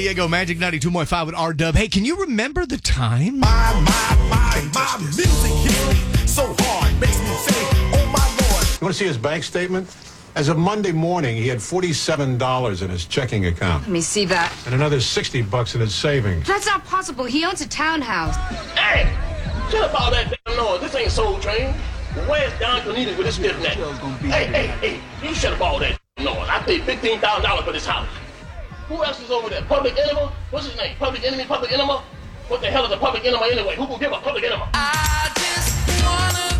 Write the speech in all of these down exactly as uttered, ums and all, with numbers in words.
There you go, Magic ninety-two point five with R-Dub. Hey, can you remember the time? My, my, my, my music hits me so hard, makes me say, oh my Lord. You want to see his bank statement? As of Monday morning, he had forty-seven dollars in his checking account. Let me see that. And another sixty bucks in his savings. That's not possible. He owns a townhouse. Hey, shut up all that damn noise. This ain't Soul Train. Where's Don Cornelius with his stiff neck? Hey, hey, hey, you shut up all that noise. I paid fifteen thousand dollars for this house. Who else is over there? Public Enema? What's his name? Public Enemy? Public Enema? What the hell is a Public Enema anyway? Who will give a Public Enema? I just wanna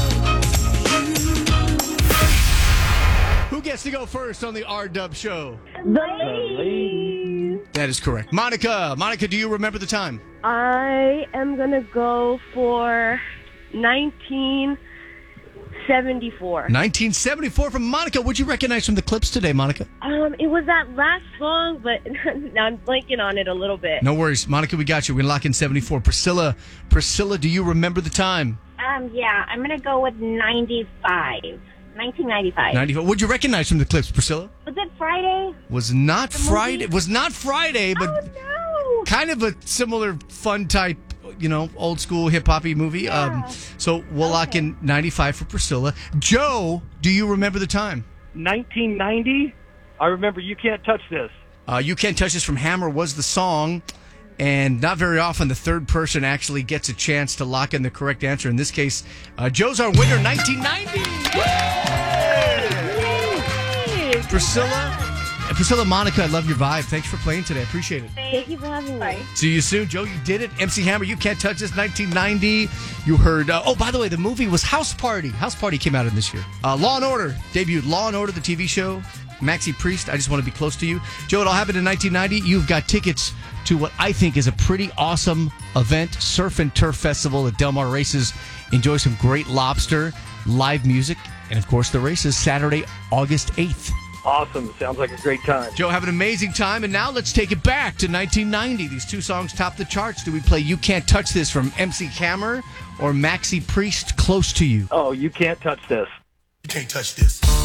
Who gets to go first on the R-Dub show? The ladies. That is correct. Monica, Monica, do you remember the time? I am going to go for nineteen seventy-four. nineteen seventy-four from Monica. What'd you recognize from the clips today, Monica? Um, it was that last song, but now I'm blanking on it a little bit. No worries. Monica, we got you. We're going to lock in seventy-four. Priscilla, Priscilla, do you remember the time? Um, yeah, I'm going to go with ninety-five. nineteen ninety-five. ninety-five. What'd you recognize from the clips, Priscilla? Was it Friday? Was not The Friday. movie? Was not Friday, but Oh, no. kind of a similar fun type, you know, old school hip hoppy movie. Yeah. Um, so we'll lock Okay. in ninety-five for Priscilla. Joe, do you remember the time? nineteen ninety. I remember You Can't Touch This. Uh, you Can't Touch This from Hammer was the song. And not very often the third person actually gets a chance to lock in the correct answer. In this case, uh, Joe's our winner, nineteen ninety. Yay! Priscilla, Priscilla, Monica, I love your vibe. Thanks for playing today. I appreciate it. Thank you for having me. See you soon. Joe, you did it. M C Hammer, You Can't Touch This, nineteen ninety. You heard, uh, oh, by the way, the movie was House Party. House Party came out in this year. Uh, Law and Order debuted. Law and Order, the T V show. Maxi Priest, I Just Want to Be Close to You. Joe, it all happened in nineteen ninety. You've got tickets to what I think is a pretty awesome event, Surf and Turf Festival at Del Mar Races. Enjoy some great lobster, live music, and, of course, the races Saturday, August eighth. Awesome. Sounds like a great time. Joe, have an amazing time, and now let's take it back to nineteen ninety. These two songs topped the charts. Do we play You Can't Touch This from M C Hammer or Maxi Priest, Close to You? Oh, You Can't Touch This. You can't touch this.